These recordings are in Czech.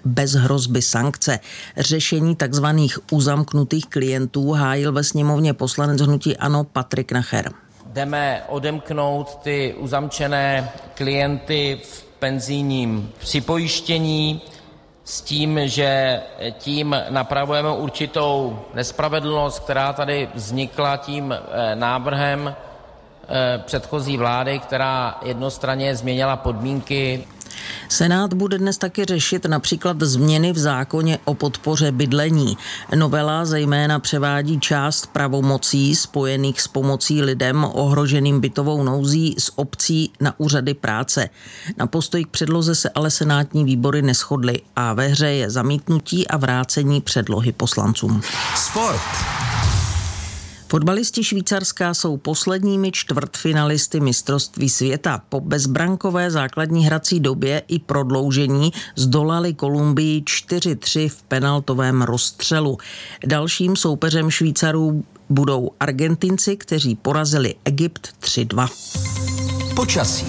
bez hrozby sankce. Řešení takzvaných uzamknutých klientů hájil ve sněmovně poslanec hnutí ANO Patrik Nacher. Jdeme odemknout ty uzamčené klienty v penzijním připojištění s tím, že tím napravujeme určitou nespravedlnost, která tady vznikla tím návrhem předchozí vlády, která jednostranně změnila podmínky. Senát bude dnes taky řešit například změny v zákoně o podpoře bydlení. Novela zejména převádí část pravomocí spojených s pomocí lidem ohroženým bytovou nouzí z obcí na úřady práce. Na postoj k předloze se ale senátní výbory neshodly a ve hře je zamítnutí a vrácení předlohy poslancům. Sport. Fotbalisti Švýcarska jsou posledními čtvrtfinalisty mistrovství světa. Po bezbrankové základní hrací době i prodloužení zdolali Kolumbii 4-3 v penaltovém rozstřelu. Dalším soupeřem Švýcarů budou Argentinci, kteří porazili Egypt 3-2. Počasí.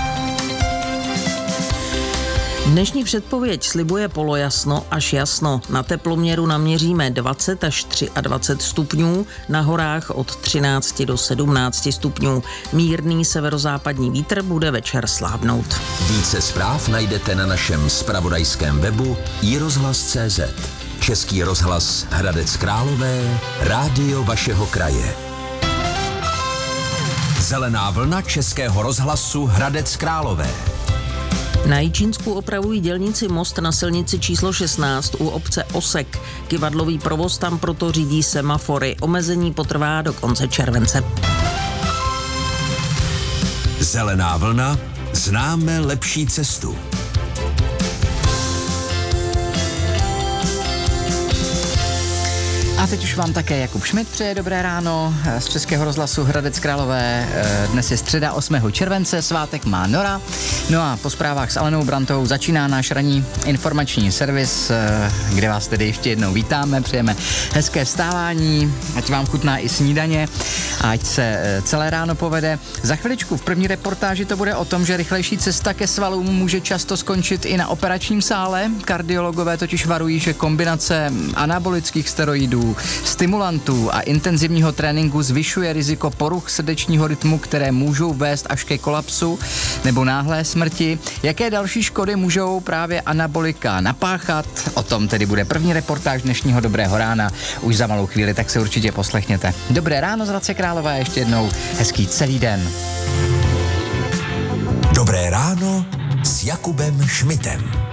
Dnešní předpověď slibuje polojasno až jasno. Na teploměru naměříme 20 až 23 stupňů, na horách od 13 do 17 stupňů. Mírný severozápadní vítr bude večer slábnout. Více zpráv najdete na našem zpravodajském webu iRozhlas.cz. Český rozhlas Hradec Králové, rádio vašeho kraje. Zelená vlna Českého rozhlasu Hradec Králové. Na Jičínsku opravují dělníci most na silnici číslo 16 u obce Osek. Kyvadlový provoz tam proto řídí semafory. Omezení potrvá do konce července. Zelená vlna, známe lepší cestu. A teď už vám také Jakub Šmit přeje dobré ráno z Českého rozhlasu Hradec Králové. Dnes je středa 8. července, svátek má Nora. No a po zprávách s Alenou Brantovou začíná náš ranní informační servis, kde vás tedy ještě jednou vítáme, přejeme hezké vstávání, ať vám chutná i snídaně, ať se celé ráno povede. Za chviličku v první reportáži to bude o tom, že rychlejší cesta ke svalům může často skončit i na operačním sále. Kardiologové totiž varují, že kombinace anabolických steroidů, stimulantů a intenzivního tréninku zvyšuje riziko poruch srdečního rytmu, které můžou vést až ke kolapsu nebo náhlé smrti. Jaké další škody můžou právě anabolika napáchat? O tom tedy bude první reportáž dnešního Dobrého rána už za malou chvíli, tak se určitě poslechněte. Dobré ráno z Hradce Králové, ještě jednou hezký celý den. Dobré ráno s Jakubem Šmitem.